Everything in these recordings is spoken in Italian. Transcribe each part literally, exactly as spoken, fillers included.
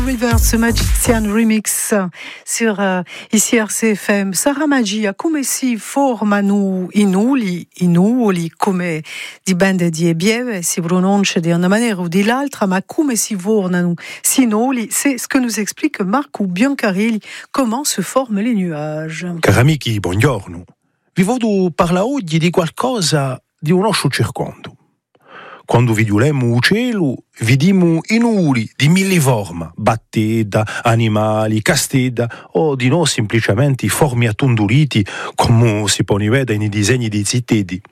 Reverse Magician Remix sur uh, ici R C F M. Sarà magia, come si formano i nulli, i nulli, come dipende di bieve, si pronuncia di una maniera o di l'altra, ma come si formano si nulli, c'est ce que nous explique Marco Biancarelli, comment se forment les nuages. Cari amici, buongiorno. Vi voglio parlare oggi di qualcosa di un nostro circondo. Quando vediamo il cielo, vediamo i nuli di mille forme, batteda, animali, casteda, o di no semplicemente forme attondoliti, come si può vedere nei disegni dei zittedi.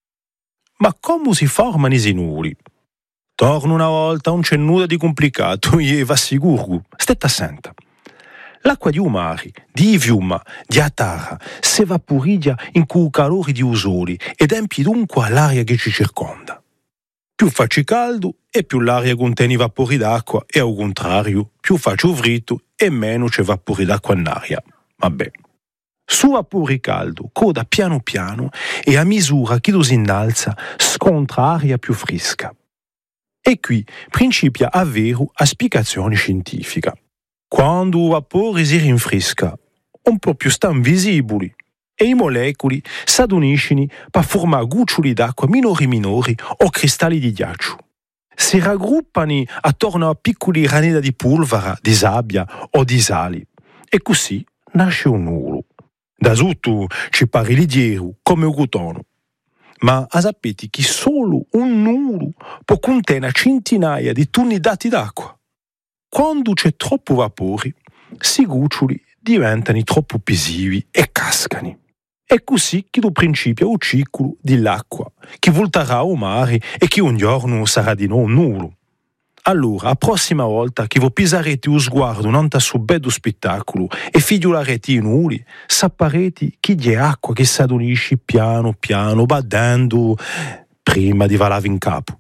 Ma come si formano i nuli? Torno una volta, non c'è nulla di complicato, e vi assicuro, state attenta. L'acqua di un mare, di fiume, di atara, si evaporizza in quel calore di usoli ed empie dunque l'aria che ci circonda. Più faccio caldo e più l'aria contiene vapori d'acqua e al contrario, più faccio freddo e meno c'è vapori d'acqua in aria. Vabbè. Su vapore caldo coda piano piano e a misura che lo si innalza scontra aria più fresca. E qui principia a vero a spiegazione scientifica. Quando il vapore si rinfresca, un po' più stanno visibili e i molecoli si aduniscono per formare goccioli d'acqua minori minori o cristalli di ghiaccio. Si raggruppano attorno a piccoli granelli di polvere, di sabbia o di sali e così nasce un nulo. Da sotto ci pare leggero come un cotone. Ma sapete che solo un nulo può contenere centinaia di tonnellate d'acqua. Quando c'è troppo vapore, questi goccioli diventano troppo pesivi e cascano. È così che do principio il ciclo dell'acqua, che volterà al mare e che un giorno sarà di nuovo nullo. Allora, la prossima volta che voi pisarete lo sguardo davanti al suo bello spettacolo e figliolarete i nulli, saprete che c'è acqua che si adonisce piano piano, battendo prima di valare in capo.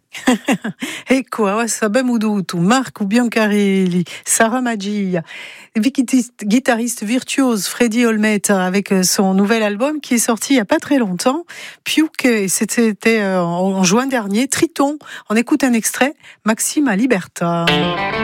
Ecco, adesso abbiamo avuto Marco Biancarelli, Sarà magia, guitariste virtuose Freddy Olmeta avec son nouvel album qui est sorti il n'y a pas très longtemps, più que c'était en juin dernier, Triton. On écoute un extrait, Maxima Libertà.